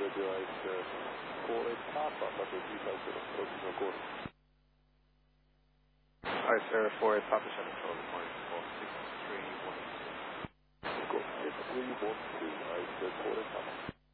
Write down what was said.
call it Papa, but the details are approaching your course. Alright, Sierra 48 Papa 7 good morning for 6312. Go 6312, call it Papa.